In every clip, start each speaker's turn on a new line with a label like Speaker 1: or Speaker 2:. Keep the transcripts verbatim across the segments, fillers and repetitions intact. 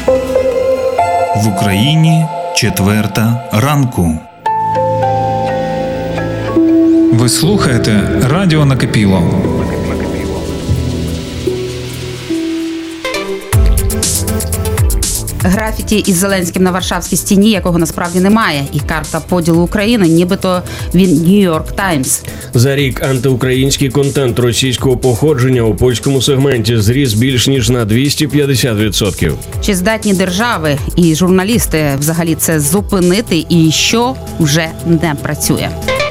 Speaker 1: В Україні четверта ранку. Ви слухаєте Радіо Накипіло.
Speaker 2: Графіті із Зеленським на Варшавській стіні, якого насправді немає, і карта поділу України, нібито він Нью-Йорк Таймс.
Speaker 3: За рік антиукраїнський контент російського походження у польському сегменті зріс більш ніж на двісті п'ятдесят відсотків.
Speaker 2: Чи здатні держави і журналісти взагалі це зупинити, і що вже не працює?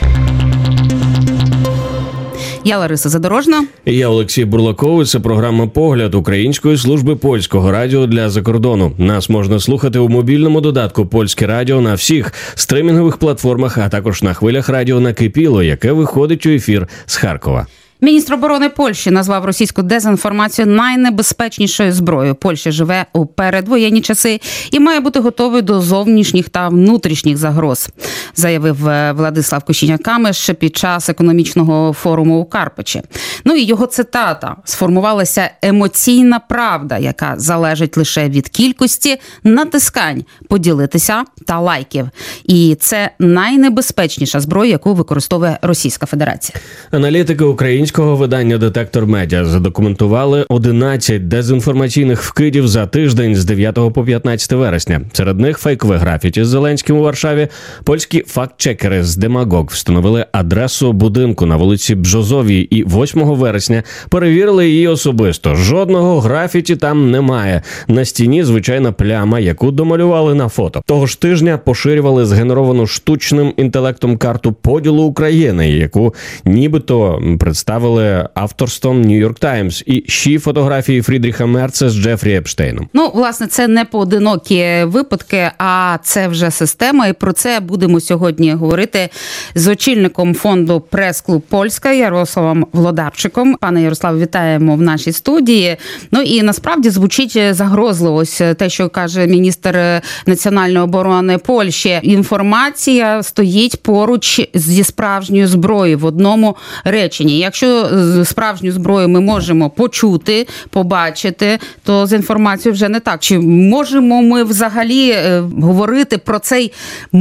Speaker 2: Я Лариса Задорожна.
Speaker 3: І я Олексій Бурлаков. Це програма «Погляд» Української служби польського радіо для закордону. Нас можна слухати у мобільному додатку «Польське радіо» на всіх стримінгових платформах, а також на хвилях радіо Накипіло, яке виходить у ефір з Харкова.
Speaker 2: Міністр оборони Польщі назвав російську дезінформацію найнебезпечнішою зброєю. Польща живе у передвоєнні часи і має бути готовою до зовнішніх та внутрішніх загроз, заявив Владислав Косiniak-Kamysz під час економічного форуму у Карпачі. Ну і його цитата: «Сформувалася емоційна правда, яка залежить лише від кількості натискань, поділитися та лайків. І це найнебезпечніша зброя, яку використовує Російська Федерація».
Speaker 3: Аналітики українського видання «Детектор Медіа» задокументували одинадцять дезінформаційних вкидів за тиждень з дев'ятого по п'ятнадцяте вересня. Серед них фейкове графіті з Зеленським у Варшаві. Польські факт-чекери з Демагог встановили адресу будинку на вулиці Бжозовій і восьмого вересня перевірили її особисто. Жодного графіті там немає. На стіні звичайна пляма, яку домалювали на фото. Того ж тижня поширювали згенеровану штучним інтелектом карту поділу України, яку нібито представили авторством Нью-Йорк Таймс, і ще фотографії Фрідріха Мерца з Джефрі Епштейном.
Speaker 2: Ну, власне, це не поодинокі випадки, а це вже система, і про це будемо сьогодні говорити з очільником фонду «Прес-клуб Польська» Ярославом Влодарчиком. Пане Ярославе, вітаємо в нашій студії. Ну і насправді звучить загрозливо ось те, що каже міністр національної оборони Польщі. Інформація стоїть поруч зі справжньою зброєю в одному реченні. Якщо справжню зброю ми можемо почути, побачити, то з інформацією вже не так. Чи можемо ми взагалі говорити про цей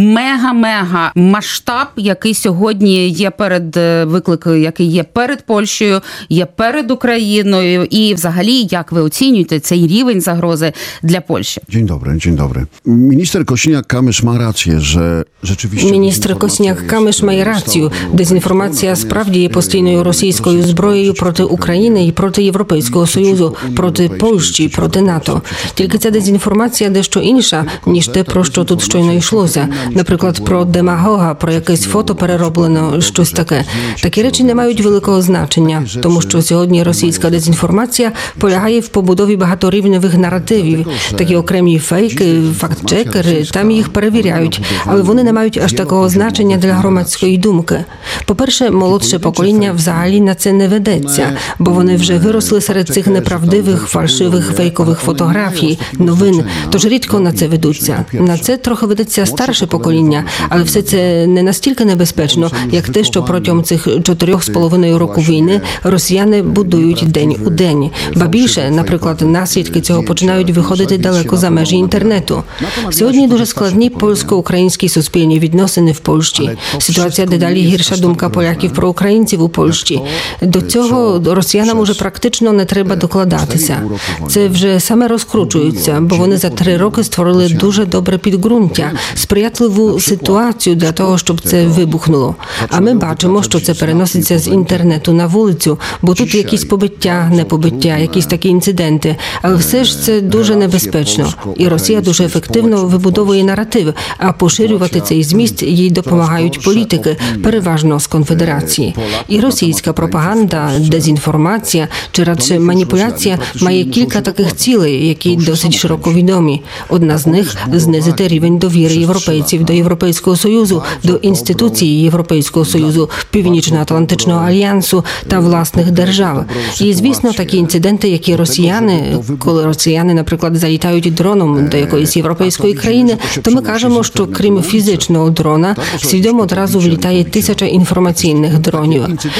Speaker 2: мега-мега масштаб, який сьогодні є перед викликом, який є перед Польщею, є перед Україною, і взагалі, як ви оцінюєте цей рівень загрози для Польщі?
Speaker 4: Dzień dobry, dzień dobry. Minister Kosiniak-Kamysz ma rację, że rzeczywiście...
Speaker 5: Міністр Kosiniak-Kamysz має рацію. Дезінформація справді є постійною російською зброєю проти України і проти Європейського Союзу, проти Польщі, проти НАТО. Тільки ця дезінформація дещо інша, ніж те, про що тут щойно йшлося. Наприклад, про демагога, про якесь фото перероблено, щось таке. Такі речі не мають великого значення, тому що сьогодні російська дезінформація полягає в побудові багаторівневих наративів. Такі окремі фейки, факт-чекери, там їх перевіряють, але вони не мають аж такого значення для громадської думки. По-перше, молодше покоління взагалі на це не ведеться, бо вони вже виросли серед цих неправдивих, фальшивих, фейкових фотографій, новин, тож рідко на це ведуться. На це трохи ведеться старше покоління, але все це не настільки небезпечно, як те, що протягом цих чотирьох з половиною року війни росіяни будують день у день. Ба більше, наприклад, наслідки цього починають виходити далеко за межі інтернету. Сьогодні дуже складні польсько-українські суспільні відносини в Польщі. Ситуація дедалі гірша, думка поляків про українців у Польщі. До цього росіянам уже практично не треба докладатися. Це вже саме розкручується, бо вони за три роки створили дуже добре підґрунтя, сприятливу ситуацію для того, щоб це вибухнуло. А ми бачимо, що це переноситься з інтернету на вулицю, бо тут якісь побиття, непобиття, якісь такі інциденти. Але все ж це дуже небезпечно. І Росія дуже ефективно вибудовує наратив, а поширювати цей зміст їй допомагають політики, переважно з Конфедерації. І російська пропаганда, дезінформація чи радше маніпуляція має кілька таких цілей, які досить широко відомі. Одна з них – знизити рівень довіри європейців до Європейського Союзу, до інституцій Європейського Союзу, Північно-Атлантичного альянсу та власних держав. І, звісно, такі інциденти, які росіяни, коли росіяни, наприклад, залітають дроном до якоїсь європейської країни, то ми кажемо, що крім фізичного дрона, свідомо одразу влітає тисяча інформаційних дронів. І вони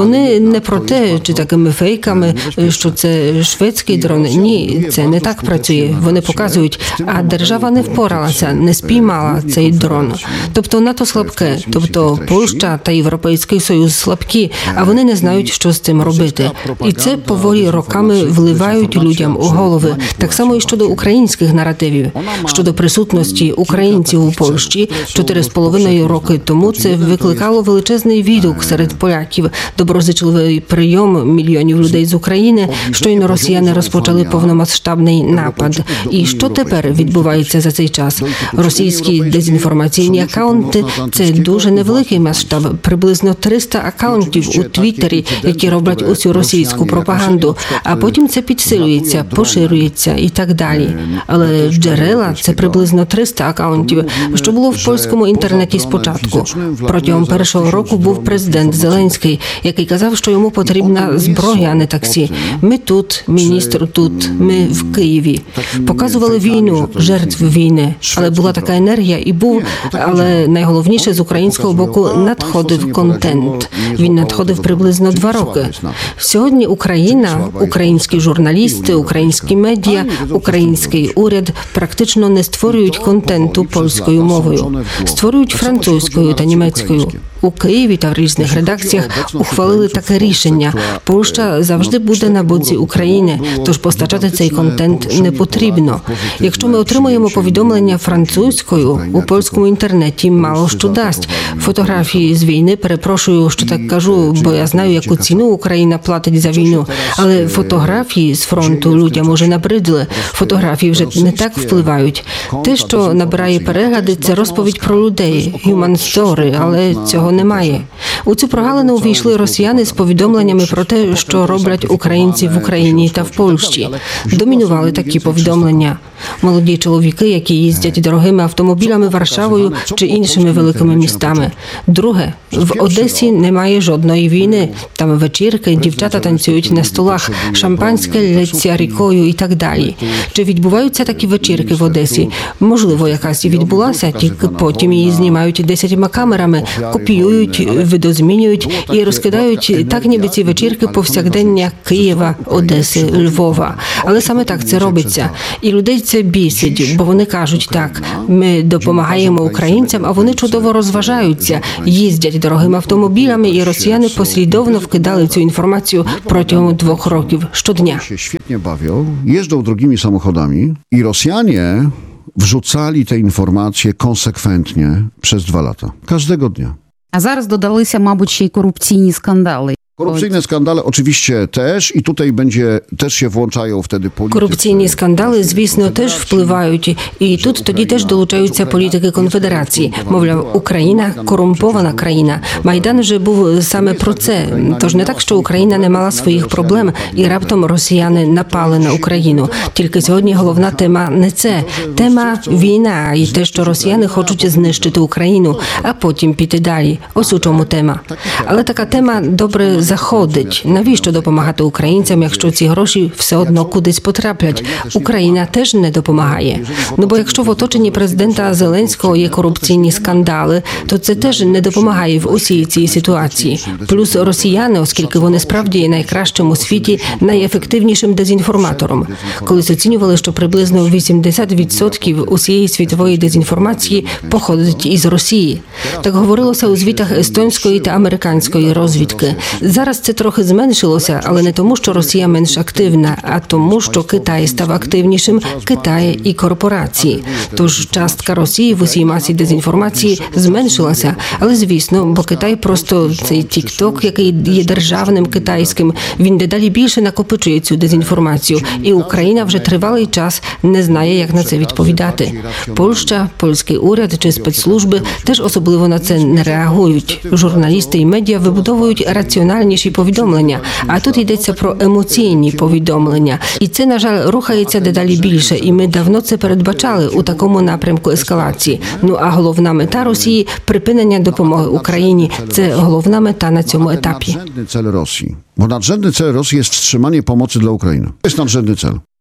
Speaker 5: Вони не про те, чи такими фейками, що це шведський дрон. Ні, це не так працює. Вони показують, а держава не впоралася, не спіймала цей дрон. Тобто НАТО слабке, тобто Польща та Європейський Союз слабкі, а вони не знають, що з цим робити. І це поволі роками вливають людям у голови. Так само і щодо українських наративів. Щодо присутності українців у Польщі чотири з половиною роки тому це викликало величезний відгук серед поляків, доброзичливий прийом мільйонів людей з України, щойно росіяни розпочали повномасштабний напад. І що тепер відбувається за цей час? Російські дезінформаційні акаунти – це дуже невеликий масштаб, приблизно триста акаунтів у Твіттері, які роблять усю російську пропаганду, а потім це підсилюється, поширюється і так далі. Але джерела – це приблизно триста акаунтів, що було в польському інтернеті спочатку. Протягом першого року був президент Зеленський, який казав, що йому потрібна зброя, а не таксі. Ми тут, міністр тут, ми в Києві. Показували війну, жертв війни. Але була така енергія і був, але найголовніше з українського боку надходив контент. Він надходив приблизно два роки. Сьогодні Україна, українські журналісти, українські медіа, український уряд практично не створюють контенту польською мовою. Створюють французькою та німецькою. У Києві та в різних редакціях ухвалили таке рішення. Польща завжди буде на боці України, тож постачати цей контент не потрібно. Якщо ми отримуємо повідомлення французькою, у польському інтернеті мало що дасть. Фотографії з війни, перепрошую, що так кажу, бо я знаю, яку ціну Україна платить за війну, але фотографії з фронту людям уже набридли. Фотографії вже не так впливають. Те, що набирає перегляди, це розповідь про людей, human story, але цього немає. У цю прогалину увійшли росіяни з повідомленнями про те, що роблять українці в Україні та в Польщі. Домінували такі повідомлення. Молоді чоловіки, які їздять дорогими автомобілями Варшавою чи іншими великими містами. Друге, в Одесі немає жодної війни. Там вечірки, дівчата танцюють на столах, шампанське лється рікою і так далі. Чи відбуваються такі вечірки в Одесі? Можливо, якась і відбулася, тільки потім її знімають десятьма камерами, копіюють, видозмінюють і розкидають так, ніби ці вечірки повсякдення Києва, Одеси, Львова. Але саме так це робиться. І людей це бісить, бо вони кажуть так, ми допомагаємо українцям, а вони чудово розважаються, їздять дорогими автомобілями, і росіяни послідовно вкидали цю інформацію протягом двох років щодня.
Speaker 4: Świetnie bawią, jeżdżą drogimi samochodami i Rosjanie wrzucali te informacje konsekwentnie przez dwa lata. Każdego dnia.
Speaker 2: А зараз додалися, мабуть, ще й корупційні скандали.
Speaker 4: Korupcyjne skandale oczywiście też i tutaj będzie, też się włączają wtedy politycy.
Speaker 5: Корупційні скандали, звісно, теж впливають. І тут тоді теж долучаються політики Конфедерації. Мовляв, Україна – корумпована країна. Майдан вже був саме про це. Тож не так, що Україна не мала своїх проблем, і раптом росіяни напали на Україну. Тільки сьогодні головна тема не це. Тема – війна і те, що росіяни хочуть знищити Україну, а потім піти далі. Ось у чому тема. Але така тема добре заходить. Навіщо допомагати українцям, якщо ці гроші все одно кудись потраплять? Україна теж не допомагає. Ну бо якщо в оточенні президента Зеленського є корупційні скандали, то це теж не допомагає в усій цій ситуації. Плюс росіяни, оскільки вони справді є найкращим у світі, найефективнішим дезінформатором. Колись оцінювали, що приблизно вісімдесят відсотків усієї світової дезінформації походить із Росії. Так говорилося у звітах естонської та американської розвідки. Зараз це трохи зменшилося, але не тому, що Росія менш активна, а тому, що Китай став активнішим, Китай і корпорації. Тож частка Росії в усій масі дезінформації зменшилася. Але, звісно, бо Китай просто цей тік-ток, який є державним китайським, він дедалі більше накопичує цю дезінформацію. І Україна вже тривалий час не знає, як на це відповідати. Польща, польський уряд чи спецслужби теж особливо на це не реагують. Журналісти і медіа вибудовують раціональніші повідомлення, а тут йдеться про емоційні повідомлення. І це, на жаль, рухається дедалі більше, і ми давно це передбачали у такому напрямку ескалації. Ну а головна мета Росії – припинення допомоги Україні. Це головна мета на цьому етапі.
Speaker 4: Nadrzędny cel Rosji, bo nadrzędny cel Rosji jest wstrzymanie pomocy dla Ukrainy. To jest nadrzędny cel.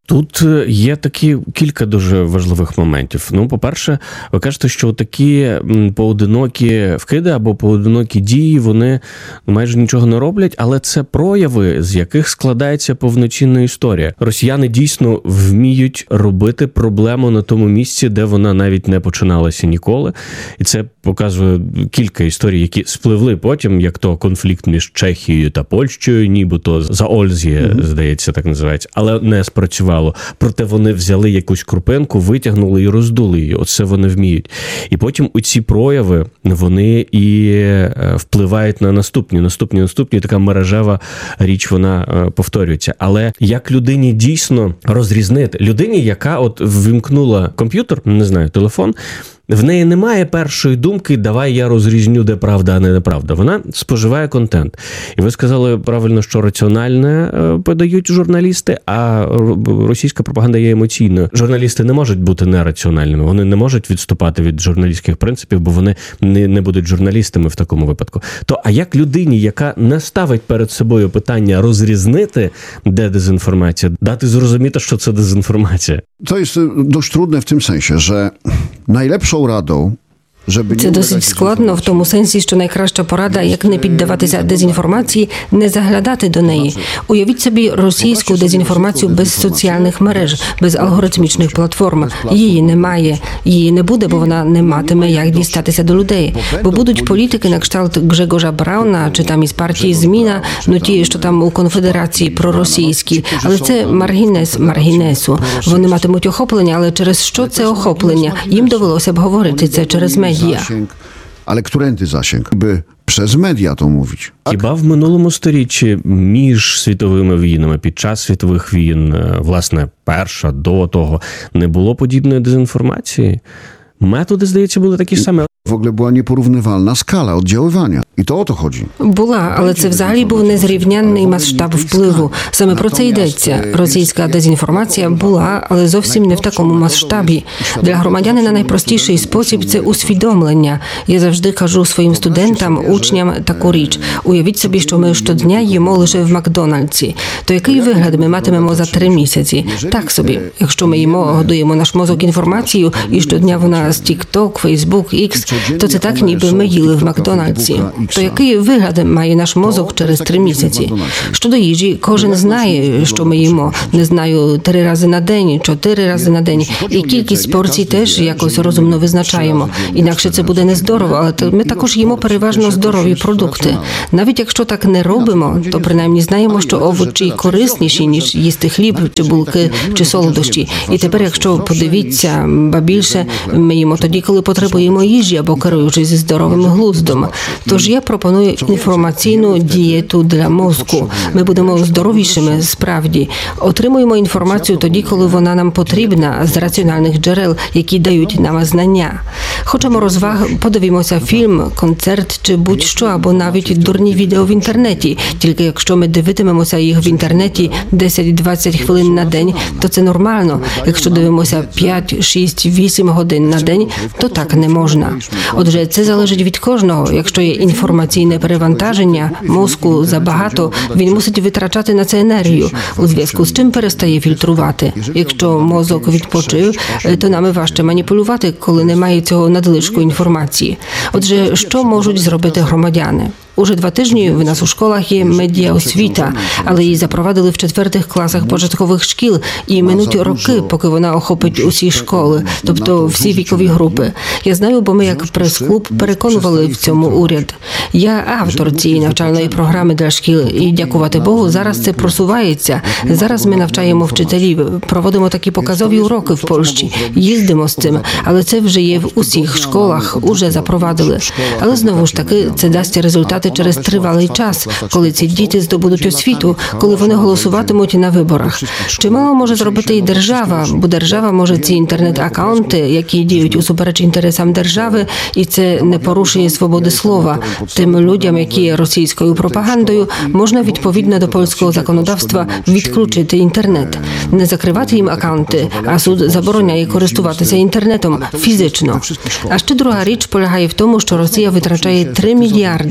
Speaker 3: Тут є такі кілька дуже важливих моментів. Ну, по-перше, ви кажете, що такі поодинокі вкиди або поодинокі дії, вони майже нічого не роблять, але це прояви, з яких складається повноцінна історія. Росіяни дійсно вміють робити проблему на тому місці, де вона навіть не починалася ніколи. І це показує кілька історій, які спливли потім, як то конфлікт між Чехією та Польщею, нібито за Ользі, mm-hmm. здається, так називається, але не спрацювало. Проте вони взяли якусь крупинку, витягнули і роздули її. Оце вони вміють. І потім у ці прояви, вони і впливають на наступні, наступні, наступні. Така мережева річ, вона повторюється. Але як людині дійсно розрізнити? Людині, яка от ввімкнула комп'ютер, не знаю, телефон, в неї немає першої думки, давай я розрізню, де правда, а не неправда. Вона споживає контент. І ви сказали правильно, що раціональне подають журналісти, а російська пропаганда є емоційною. Журналісти не можуть бути нераціональними, вони не можуть відступати від журналістських принципів, бо вони не, не будуть журналістами в такому випадку. То а як людині, яка не ставить перед собою питання розрізнити, де дезінформація, дати зрозуміти, що це дезінформація?
Speaker 4: To jest dość trudne w tym sensie, że najlepszą radą, żeby
Speaker 5: Це досить складно в тому сенсі, що найкраща порада, як не піддаватися дезінформації, не заглядати до неї. Уявіть собі російську дезінформацію без соціальних мереж, без алгоритмічних платформ. Її немає, її не буде, бо вона не матиме як дістатися до людей. Бо будуть політики на кшталт Гжегорza Брауна, чи там із партії Зміна, ну ті, що там у конфедерації проросійські. Але це маргінес маргінесу. Вони матимуть охоплення, але через що це охоплення? Їм довелося б говорити це через медіа.
Speaker 4: Zasięg, ale którędy zasięg? By przez media to mówić.
Speaker 3: Хіба в минулому сторіччі між світовими війнами, під час світових війн, власне, перша, до того, не було подібної дезінформації? Методи, здається, були такі ж самі.
Speaker 4: W ogóle była nieporównywalna skala oddziaływania. I to o to chodzi.
Speaker 5: Була, але це взагалі був незрівнянний масштаб впливу. Саме про це йдеться. Російська дезінформація була, але зовсім не в такому масштабі. Для громадянина найпростіший спосіб – це усвідомлення. Я завжди кажу своїм студентам, учням таку річ. Уявіть собі, що ми щодня їмо лише в Макдональдсі. То який вигляд ми матимемо за три місяці? Так собі. Якщо ми їмо, годуємо наш мозок інформацією, і щодня вона з TikTok, Facebook, X, то це так, ніби ми їли в Макдональдсі. То який вигляд має наш мозок через три місяці? Щодо їжі, кожен знає, що ми їмо. Не знаю, три рази на день, чотири рази на день. І кількість порцій теж якось розумно визначаємо. Інакше це буде нездорово, але ми також їмо переважно здорові продукти. Навіть якщо так не робимо, то принаймні знаємо, що овочі корисніші, ніж їсти хліб, чи булки, чи солодощі. І тепер, якщо подивіться, ба більше, ми їмо тоді, коли потребуємо їжі, або керуючись здоровим глуздом. Тож я пропоную інформаційну дієту для мозку. Ми будемо здоровішими, справді. Отримуємо інформацію тоді, коли вона нам потрібна, з раціональних джерел, які дають нам знання. Хочемо розваг, подивімося фільм, концерт чи будь-що, або навіть дурні відео в інтернеті. Тільки якщо ми дивитимемося їх в інтернеті десять-двадцять хвилин на день, то це нормально. Якщо дивимося п'ять, шість, вісім годин на день, то так не можна. Отже, це залежить від кожного. Якщо є інформаційне перевантаження мозку забагато, він мусить витрачати на це енергію, у зв'язку з чим перестає фільтрувати. Якщо мозок відпочив, то нами важче маніпулювати, коли немає цього надлишку інформації. Отже, що можуть зробити громадяни? Уже два тижні в нас у школах є медіаосвіта, але її запровадили в четвертих класах початкових шкіл, і минуть роки, поки вона охопить усі школи, тобто всі вікові групи. Я знаю, бо ми як прес-клуб переконували в цьому уряд. Я автор цієї навчальної програми для шкіл, і, дякувати Богу, зараз це просувається. Зараз ми навчаємо вчителів, проводимо такі показові уроки в Польщі, їздимо з цим, але це вже є в усіх школах, уже запровадили. Але знову ж таки, це дасть результати через тривалий час, коли ці діти здобудуть освіту, коли вони голосуватимуть на виборах. Чимало може зробити і держава, бо держава може ці інтернет-акаунти, які діють усупереч інтересам держави, і це не порушує свободи слова. Тим людям, які є російською пропагандою, можна відповідно до польського законодавства відключити інтернет. Не закривати їм акаунти, а суд забороняє користуватися інтернетом фізично. А ще друга річ полягає в тому, що Росія витрачає три мільярди.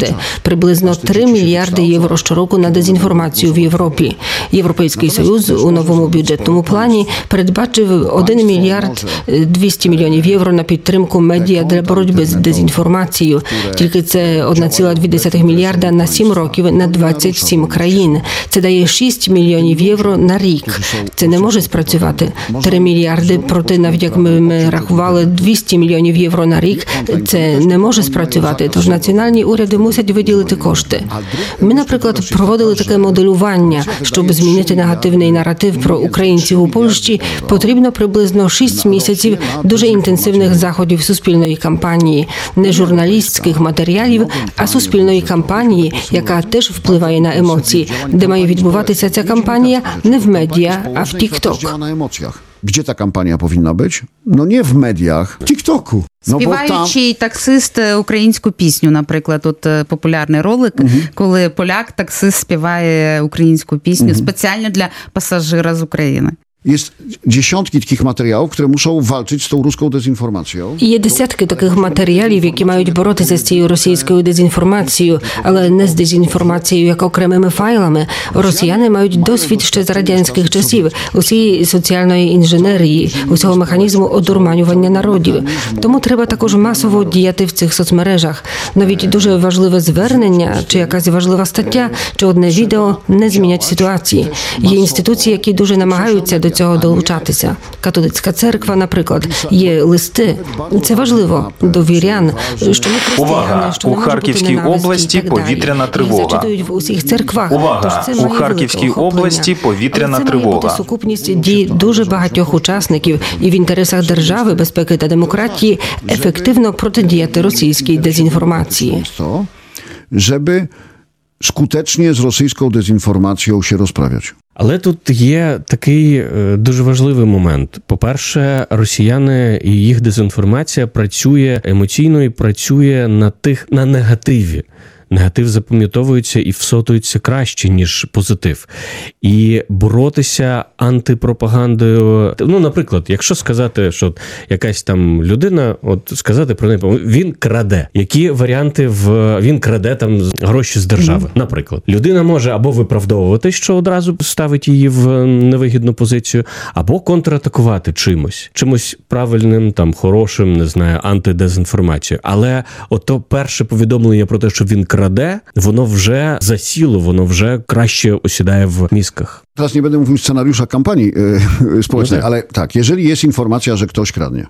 Speaker 5: приблизно три мільярди євро щороку на дезінформацію в Європі. Європейський Союз у новому бюджетному плані передбачив один мільярд двісті мільйонів євро на підтримку медіа для боротьби з дезінформацією. Тільки це одна ціла дві десятих мільярда на сім років на двадцять сім країн. Це дає шість мільйонів євро на рік. Це не може спрацювати. три мільярди, проте навіть як ми, ми рахували двісті мільйонів євро на рік, це не може спрацювати. Тож національні уряди мусять виділити кошти. Ми, наприклад, проводили таке моделювання. Щоб змінити негативний наратив про українців у Польщі, потрібно приблизно шість місяців дуже інтенсивних заходів суспільної кампанії. Не журналістських матеріалів, а суспільної кампанії, яка теж впливає на емоції. Де має відбуватися ця кампанія? Не в медіа, а в TikTok.
Speaker 4: Na emocjach. Gdzie ta kampania powinna być? No nie w mediach, w TikToku. No bo tam...
Speaker 2: Співаючий таксист українську пісню, наприклад, от е, популярний ролик, угу. коли поляк-таксист співає українську пісню угу. спеціально для пасажира з України.
Speaker 4: Jest dziesiątki takich materiałów, które muszą walczyć z tą ruską dezinformacją.
Speaker 5: Є десятки таких матеріалів, які мають боротися з цією російською дезінформацією, але не з дезінформацією як окремими файлами. Росіяни мають досвід ще з радянських часів, усієї соціальної інженерії, усього механізму одурманювання народів. Тому треба також масово діяти в цих соцмережах. Навіть дуже важливе звернення, чи якась важлива стаття, чи одне відео не змінять ситуації. Є інституції, які дуже намагаються до цього долучатися. Католицька церква, наприклад, є листи. Це важливо до вірян, що ми
Speaker 6: Увага! У Харківській області повітряна тривога.
Speaker 5: Зачитують в усіх церквах.
Speaker 6: Увага!
Speaker 5: Тож це
Speaker 6: У Харківській області повітряна
Speaker 5: Але це
Speaker 6: тривога.
Speaker 5: має бути сукупність дій дуже багатьох учасників і в інтересах держави, безпеки та демократії ефективно протидіяти російській дезінформації.
Speaker 4: Żeby skutecznie z rosyjską dezinformacją się rozprawiać.
Speaker 3: Але тут є такий е, дуже важливий момент. По-перше, росіяни і їх дезінформація працює емоційно і працює на тих на негативі. Негатив запам'ятовується і всотується краще, ніж позитив. І боротися антипропагандою... Ну, наприклад, якщо сказати, що якась там людина, от сказати про неї, він краде. Які варіанти в... Він краде там гроші з держави, mm-hmm. наприклад. Людина може або виправдовувати, що одразу ставить її в невигідну позицію, або контратакувати чимось. Чимось правильним, там, хорошим, не знаю, антидезінформацією. Але ото перше повідомлення про те, що він краде, краде, воно вже засіло, воно вже краще осідає в мізках.
Speaker 4: Teraz nie będę mówił scenariusza kampanii yy, społecznej, ale tak, jeżeli jest informacja, że ktoś kradnie,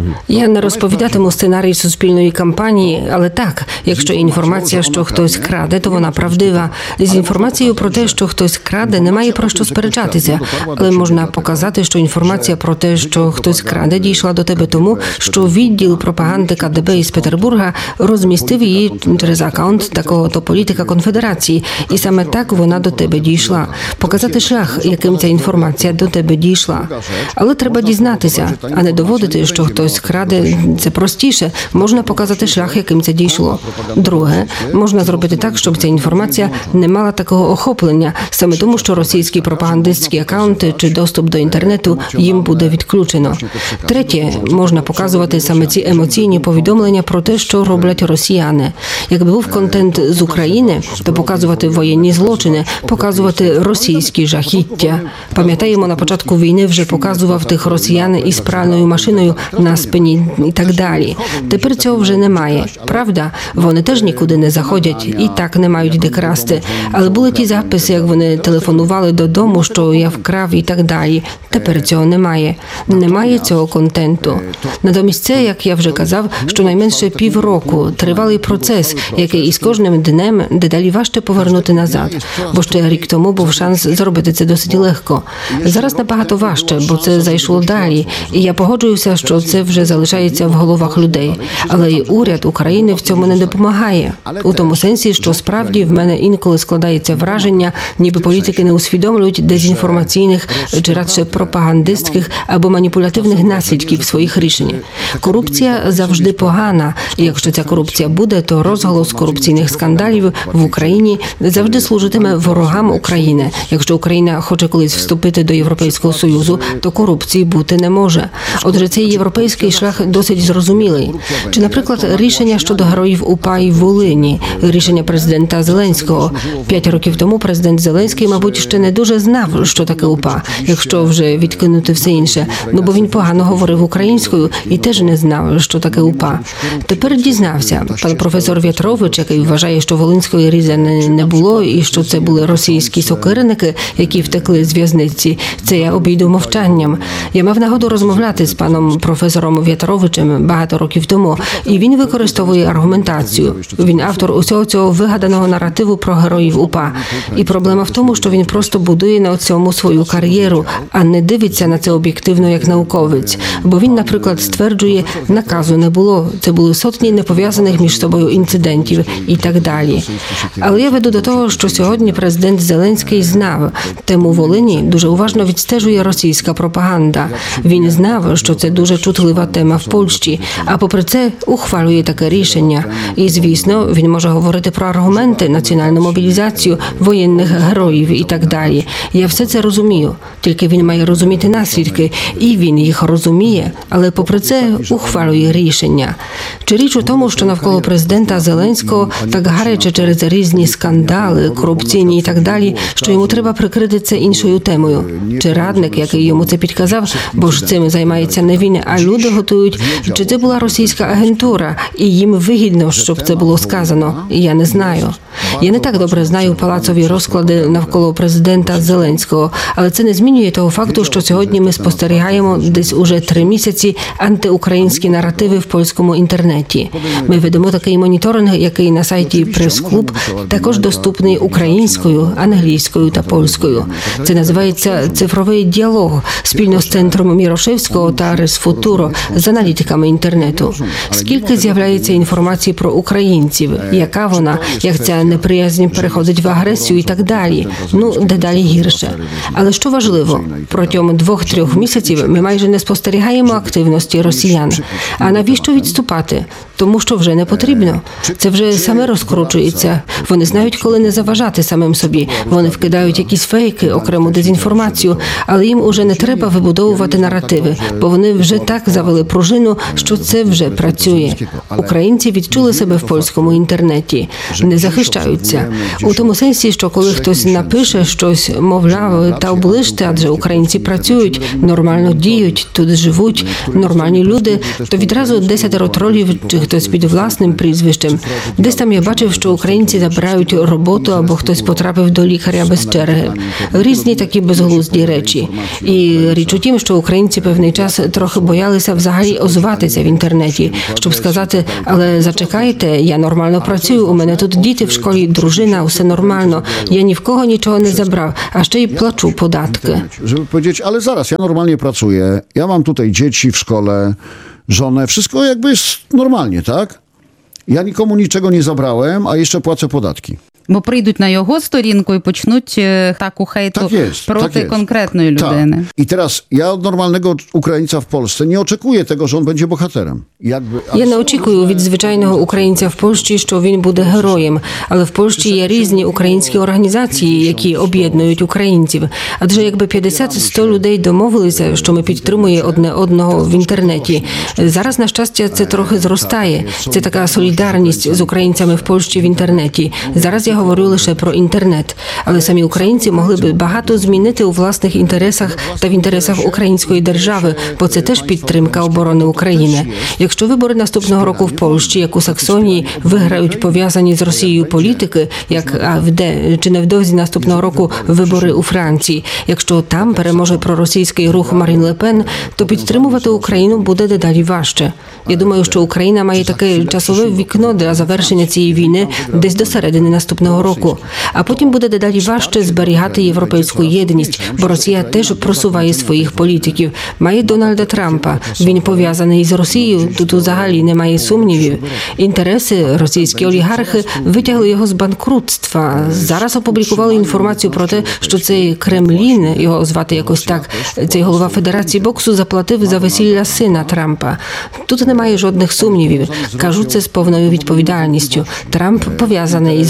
Speaker 5: Я не розповідатиму сценарій суспільної кампанії, але так, якщо інформація, що хтось краде, то вона правдива. З інформацією про те, що хтось краде, немає про що сперечатися. Але можна показати, що інформація про те, що хтось краде, дійшла до тебе тому, що відділ пропаганди ка де бе із Петербурга розмістив її через акаунт такого-то політика Конфедерації. І саме так вона до тебе дійшла. Показати шлях, яким ця інформація до тебе дійшла. Але треба дізнатися, а не доводити, що хтось Хтось краде, це простіше. Можна показати шлях, яким це дійшло. Друге, можна зробити так, щоб ця інформація не мала такого охоплення, саме тому, що російські пропагандистські акаунти чи доступ до інтернету їм буде відключено. Третє, можна показувати саме ці емоційні повідомлення про те, що роблять росіяни. Якби був контент з України, то показувати воєнні злочини, показувати російські жахіття. Пам'ятаємо, на початку війни вже показував тих росіян із пральною машиною на спині і так далі. Тепер цього вже немає. Правда? Вони теж нікуди не заходять і так не мають де красти. Але були ті записи, як вони телефонували додому, що я вкрав і так далі. Тепер цього немає. Немає цього контенту. Натомість це, як я вже казав, щонайменше півроку тривалий процес, який із кожним днем дедалі важче повернути назад. Бо ще рік тому був шанс зробити це досить легко. Зараз набагато важче, бо це зайшло далі. І я погоджуюся, що це вже залишається в головах людей. Але і уряд України в цьому не допомагає. У тому сенсі, що справді в мене інколи складається враження, ніби політики не усвідомлюють дезінформаційних чи радше пропагандистських або маніпулятивних наслідків своїх рішень. Корупція завжди погана. І якщо ця корупція буде, то розголос корупційних скандалів в Україні завжди служитиме ворогам України. Якщо Україна хоче колись вступити до Європейського Союзу, то корупції бути не може. Отже, цей Європейський український шлях досить зрозумілий. Чи, наприклад, рішення щодо героїв УПА і Волині, рішення президента Зеленського. П'ять років тому президент Зеленський, мабуть, ще не дуже знав, що таке УПА, якщо вже відкинути все інше. Ну, бо він погано говорив українською і теж не знав, що таке УПА. Тепер дізнався. Пан професор В'ятрович, який вважає, що Волинської різани не було і що це були російські сокирники, які втекли з в'язниці, це я обійду мовчанням. Я мав нагоду розмовляти з паном професором В'ятровичем багато років тому, і він використовує аргументацію. Він автор усього цього вигаданого наративу про героїв УПА. І проблема в тому, що він просто будує на цьому свою кар'єру, а не дивиться на це об'єктивно як науковець. Бо він, наприклад, стверджує, наказу не було, це були сотні непов'язаних між собою інцидентів і так далі. Але я веду до того, що сьогодні президент Зеленський знав, тему Волині дуже уважно відстежує російська пропаганда. Він знав, що це дуже чутлива тема в Польщі, а попри це ухвалює таке рішення. І, звісно, він може говорити про аргументи, національну мобілізацію, воєнних героїв і так далі. Я все це розумію, тільки він має розуміти наслідки, і він їх розуміє, але попри це ухвалює рішення. Чи річ у тому, що навколо президента Зеленського так гаряче через різні скандали, корупційні і так далі, що йому треба прикрити це іншою темою? Чи радник, який йому це підказав, бо ж цим займається не він, а люди готують, чи це була російська агентура, і їм вигідно, щоб це було сказано? Я не знаю. Я не так добре знаю палацові розклади навколо президента Зеленського, але це не змінює того факту, що сьогодні ми спостерігаємо десь уже три місяці антиукраїнські наративи в польському інтернеті. Ми ведемо такий моніторинг, який на сайті Прес-клуб також доступний українською, англійською та польською. Це називається «Цифровий діалог» спільно з Центром Мірошевського та Ресфутуро з аналітиками інтернету. Скільки з'являється інформації про українців, яка вона, як ця неприязнь переходить в агресію і так далі. Ну, дедалі гірше. Але що важливо, протягом двох-трьох місяців ми майже не спостерігаємо активності росіян. А навіщо відступати? Тому що вже не потрібно. Це вже саме розкручується. Вони знають, коли не заважати самим собі. Вони вкидають якісь фейки, окрему дезінформацію, але їм уже не треба вибудовувати наративи, бо вони вже так завели пружину, що це вже працює. Українці відчули себе в польському інтернеті. Не захищаються. У тому сенсі, що коли хтось напише щось, мовляв, та оближте, адже українці працюють, нормально діють, тут живуть, нормальні люди, то відразу десятеро тролів чи хтось під власним прізвищем. Десь там я бачив, що українці забирають роботу або хтось потрапив до лікаря без черги. Різні такі безглузді речі. І річ у тім, що українці певний час трохи боялися взагалі озватися в інтернеті, щоб сказати, але зачекайте, я нормально працюю, у мене тут діти в школі, дружина, все нормально, я ні в кого нічого не забрав, а ще й плачу податки.
Speaker 4: Żeby powiedzieć, ale zaraz, ja normalnie pracuję, ja mam tutaj dzieci w szkole, żonę, wszystko jakby jest normalnie, tak? Ja nikomu niczego nie zabrałem, a jeszcze płacę podatki.
Speaker 2: Бо прийдуть на його сторінку і почнуть е, таку хейту
Speaker 4: Tak jest,
Speaker 2: проти
Speaker 4: tak jest.
Speaker 2: конкретної людини.
Speaker 4: Tak. I teraz ja od normalnego Ukraińca w Polsce nie oczekuję tego, że on będzie bohaterem. Jakby,
Speaker 5: Я не очікую від звичайного українця в Польщі, що він буде героєм. Але в Польщі є різні українські організації, які об'єднують українців. Адже якби п'ятдесят-сто людей домовилися, що ми підтримуємо одне одного в інтернеті. Зараз, на щастя, це трохи зростає. Це така солідарність з українцями в Польщі в інтернеті. Зараз я говорю лише про інтернет. Але самі українці могли б багато змінити у власних інтересах та в інтересах української держави, бо це теж підтримка оборони України. Якщо вибори наступного року в Польщі, як у Саксонії, виграють пов'язані з Росією політики, як АФД, чи невдовзі наступного року вибори у Франції, якщо там переможе проросійський рух Марін Ле Пен, то підтримувати Україну буде дедалі важче. Я думаю, що Україна має таке часове вікно для завершення цієї війни десь до середини наступного року. А потім буде дедалі важче зберігати європейську єдність, бо Росія теж просуває своїх політиків. Має Дональда Трампа. Він пов'язаний з Росією, тут взагалі немає сумнівів. Інтереси, російські олігархи витягли його з банкрутства. Зараз опублікували інформацію про те, що цей Кремлін, його звати якось так, цей голова Федерації боксу заплатив за весілля сина Трампа. Тут немає жодних сумнівів. Кажу це з повною відповідальністю. Трамп пов'язаний із росіянами.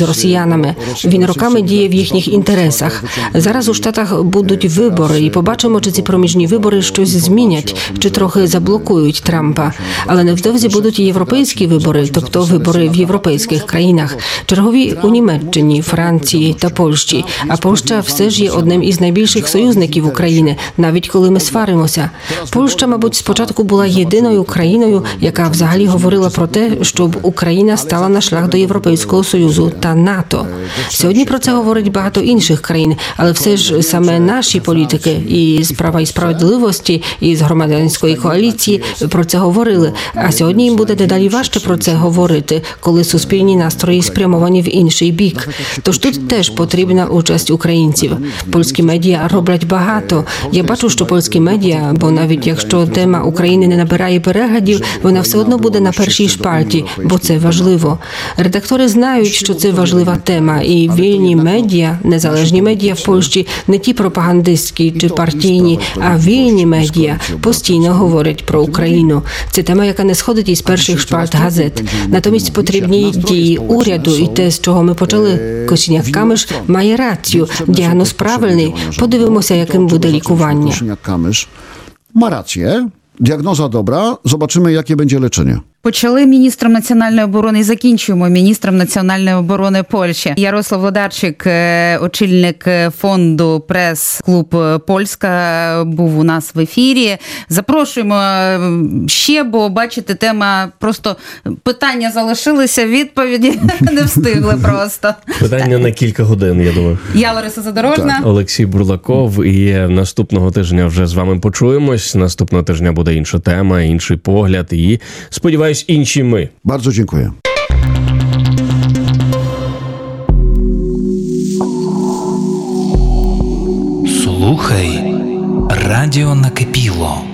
Speaker 5: росіянами. Він роками діє в їхніх інтересах. Зараз у Штатах будуть вибори, і побачимо, чи ці проміжні вибори щось змінять, чи трохи заблокують Трампа. Але невдовзі будуть і європейські вибори, тобто вибори в європейських країнах. Чергові у Німеччині, Франції та Польщі. А Польща все ж є одним із найбільших союзників України, навіть коли ми сваримося. Польща, мабуть, спочатку була єдиною країною, яка взагалі говорила про те, щоб Україна стала на шлях до Європейського Союзу та НАТО. Сьогодні про це говорить багато інших країн, але все ж саме наші політики і з Права і справедливості, і з громадянської коаліції про це говорили. А сьогодні їм буде дедалі важче про це говорити, коли суспільні настрої спрямовані в інший бік. Тож тут теж потрібна участь українців. Польські медіа роблять багато. Я бачу, що польські медіа, бо навіть якщо тема України не набирає переглядів, вона все одно буде на першій шпальті, бо це важливо. Редактори знають, що це важлива тема, і вільні медіа, незалежні медіа в Польщі, не ті пропагандистські чи партійні, а вільні медіа постійно говорять про Україну. Це тема, яка не сходить із перших шпальт газет. Натомість потрібні дії уряду, і те, з чого ми почали, Косіняк-Камиш має рацію. Діагноз правильний. Подивимося, яким буде лікування.
Speaker 4: Kosiniak-Kamysz ma rację, diagnoza dobra, zobaczymy, jakie będzie leczenie.
Speaker 2: Почали міністром національної оборони і закінчуємо міністром національної оборони Польщі. Ярослав Влодарчик, е, очільник фонду «Прес-клуб Польська», був у нас в ефірі. Запрошуємо ще, бо, бачите, тема просто питання залишилися, відповіді не встигли просто.
Speaker 3: Питання на кілька годин, я думаю.
Speaker 2: Я Лариса Задорожна.
Speaker 3: Олексій Бурлаков, і наступного тижня вже з вами почуємось. Наступного тижня буде інша тема, інший погляд і, сподіваюсь, інші ми.
Speaker 4: Bardzo dziękuję.
Speaker 1: Слухай радіо накипіло.